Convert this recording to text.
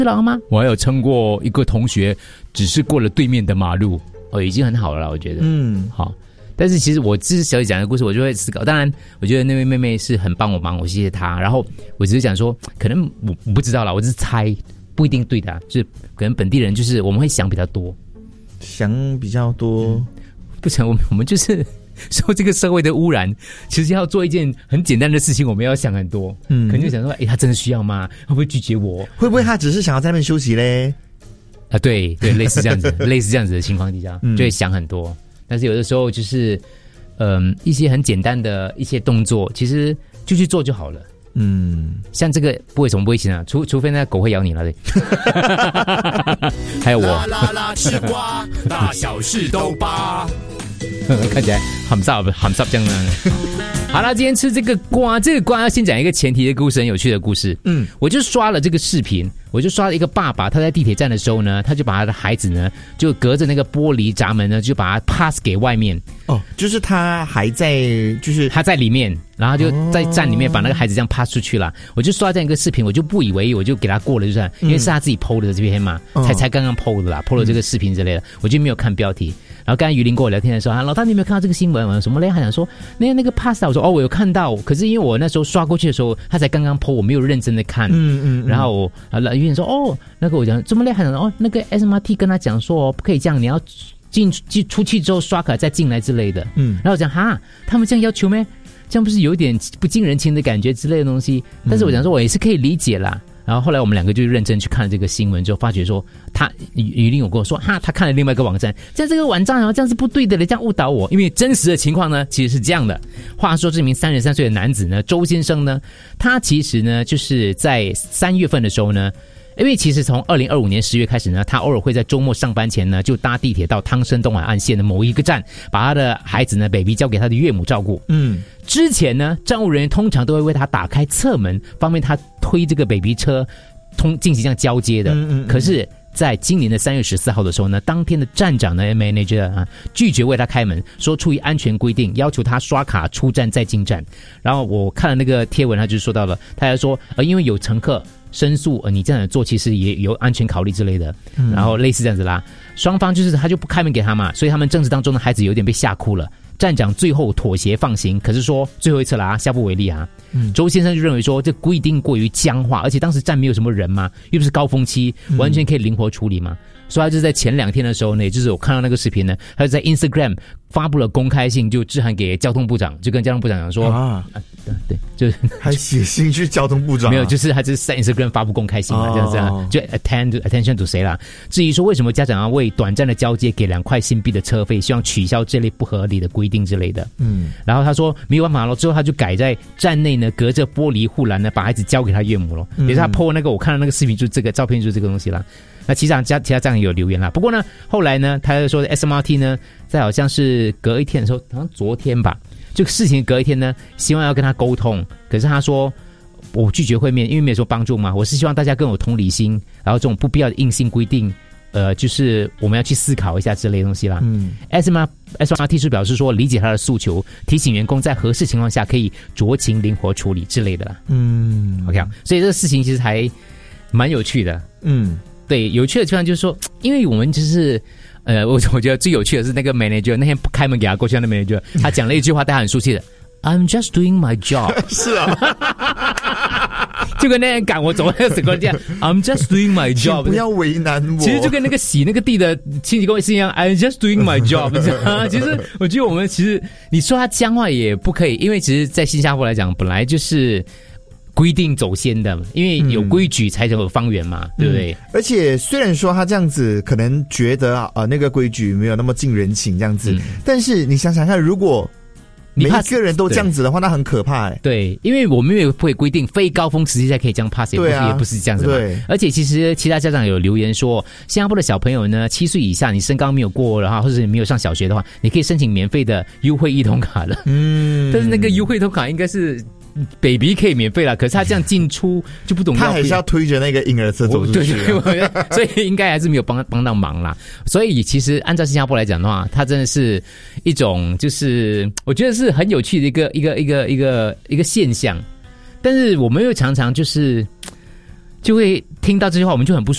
了吗？我还有撑过一个同学，只是过了对面的马路，已经很好了啦，我觉得。好。但是其实我只是小姐讲的故事，我就会思考。当然，我觉得那位妹妹是很帮我忙，我谢谢她。然后我只是讲说，可能我不知道啦，我只是猜，不一定对的，就是可能本地人就是我们会想比较多，不成我们就是受这个社会的污染，其实要做一件很简单的事情，我们要想很多。可能就想说，他真的需要吗？会不会拒绝我？ 会不会他只是想要在那边休息嘞？ 对，类似这样子，类似这样子的情况底下，就会想很多。但是有的时候就是，一些很简单的一些动作，其实就去做就好了。像这个不会什么不会行啊，除非那狗会咬你了。对，还有我。啦啦啦，吃瓜，大小事都扒。看起来很少这样呢。好了，今天吃这个瓜要先讲一个前提的故事，很有趣的故事。我就刷了这个视频，我就刷了一个爸爸，他在地铁站的时候呢，他就把他的孩子呢，就隔着那个玻璃闸门呢，就把他 pass 给外面。 就是他还在，就是他在里面，然后就在站里面把那个孩子这样 pass 出去了。我就刷这样一个视频，我就不以为意，我就给他过了，就算，因为是他自己 PO 的这篇嘛，才刚刚 PO 的啦，PO 了这个视频之类的，我就没有看标题。然后刚才于林跟我聊天的时候，老大你有没有看到这个新闻？我说什么嘞？他想说那个 pass， 我说我有看到，可是因为我那时候刷过去的时候，他才刚刚 PO， 我没有认真的看。然后于林说那个我讲这么厉害的那个 SMRT 跟他讲说不可以这样，你要出去之后刷卡再进来之类的。然后我讲他们这样要求咩？这样不是有点不近人情的感觉之类的东西？但是我讲说我也是可以理解啦。然后后来我们两个就认真去看了这个新闻之后，发觉说于林有跟我说他看了另外一个网站，这样这个网站这样是不对的，这样误导我。因为真实的情况呢其实是这样的。话说这名33岁的男子呢，周先生呢，他其实呢就是在3月份的时候呢，因为其实从2025年10月开始呢，他偶尔会在周末上班前呢，就搭地铁到汤森东海岸线的某一个站，把他的孩子呢 baby 交给他的岳母照顾。之前呢，站务人员通常都会为他打开侧门，方便他推这个 baby 车进行这样交接的。可是在今年的3月14号的时候呢，当天的站长呢 manager 拒绝为他开门，说出于安全规定，要求他刷卡出站再进站。然后我看了那个贴文，他就说到了，他还说因为有乘客申诉你这样的做其实也有安全考虑之类的，然后类似这样子啦。双方就是他就不开门给他嘛，所以他们争执当中的孩子有点被吓哭了。站长最后妥协放行，可是说最后一次啦，下不为例啊。周先生就认为说这规定过于僵化，而且当时站没有什么人嘛，又不是高峰期，完全可以灵活处理嘛。所以他就在前2天的时候呢，也就是我看到那个视频呢，他就在 Instagram 发布了公开信，就致函给交通部长，就跟交通部长讲说对，就是还写信去交通部长没有，就是他就是在 Instagram 发布公开信嘛，这样就 attention to 谁啦？至于说为什么家长要为短暂的交接给2块新币的车费，希望取消这类不合理的规定之类的。然后他说没有办法了，之后他就改在站内呢，隔着玻璃护栏呢，把孩子交给他岳母了。也是他 po 那个我看到那个视频，就是这个照片，就是这个东西啦。那其他站长也有留言啦，不过呢，后来呢，他就说 SMRT 呢，在好像是隔一天的时候，好像昨天吧，这个事情隔一天呢，希望要跟他沟通，可是他说我拒绝会面，因为没有什么帮助嘛。我是希望大家更有同理心，然后这种不必要的硬性规定，就是我们要去思考一下之类的东西啦。SMRT 是表示说理解他的诉求，提醒员工在合适情况下可以酌情灵活处理之类的啦。OK， 所以这个事情其实还蛮有趣的。对，有趣的地方就是说，因为我们就是我觉得最有趣的是那个 manager 那天不开门给他过去的 manager， 他讲了一句话，大家很熟悉的 ，I'm just doing my job 。是啊，就跟那天赶我走那个时候这样 ，I'm just doing my job， 不要为难我。 其实就跟那个洗那个地的清洁工是一样 ，I'm just doing my job 其实我觉得我们其实你说他僵化也不可以，因为其实，在新加坡来讲，本来就是规定走先的，因为有规矩才有方圆嘛，对不对？ 而且虽然说他这样子可能觉得那个规矩没有那么近人情这样子，但是你想想看，如果每一个人都这样子的话，那很可怕对，因为我们也不会规定非高峰时期才可以这样 pass， 也不是这样子嘛。对，而且其实其他家长有留言说，新加坡的小朋友呢，7岁以下，你身高没有过，然后或者是你没有上小学的话，你可以申请免费的优惠一通卡的。但是那个优惠一通卡应该是baby 可以免费啦，可是他这样进出就不懂， 他还是要推着那个婴儿车走出去， 对，所以应该还是没有帮到忙啦。所以其实按照新加坡来讲的话，它真的是一种就是我觉得是很有趣的一个现象，但是我们又常常就是就会听到这句话，我们就很不